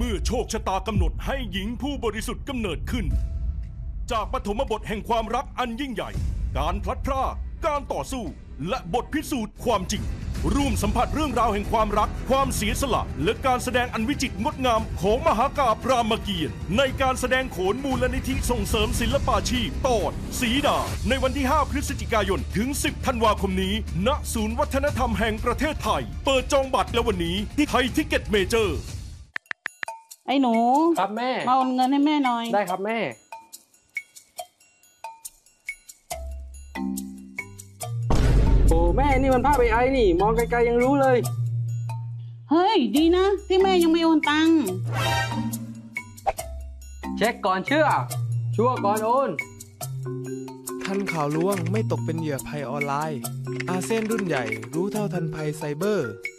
มื่อโชคชะตากำหนดให้หญิงผู้บริสุทธิ์กำเนิดขึ้นจากปฐมบทแห่งความรักอันยิ่งใหญ่การพลัดพรากการต่อสู้และบทพิสูจน์ความจริงร่วมสัมผัสเรื่องราวแห่งความรักความเสียสละและการแสดงอันวิจิตรงดงามของมหากาพย์รามเกียรติ์ในการแสดงโขนมูลนิธิส่งเสริมศิลปาชีพตอนสีดาในวันที่ 5 พฤศจิกายนถึง 10 ธันวาคมนี้ณศูนย์วัฒนธรรมแห่งประเทศไทยเปิดจองบัตรแล้ววันนี้ที่ไทยทิกเก็ตเมเจอร์ไอ้หนูครับแม่มาโอนเงินให้แม่หน่อยได้ครับแม่โอ้แม่นี่มันภาพAIนี่มองไกลๆยังรู้เลยเฮ้ยดีนะที่แม่ยังไม่โอนตังค์เช็คก่อนเชื่อชัวร์ก่อนโอนทันข่าวลวงไม่ตกเป็นเหยื่อภัยออนไลน์อาเซียนรุ่นใหญ่รู้เท่าทันภัยไซเบอร์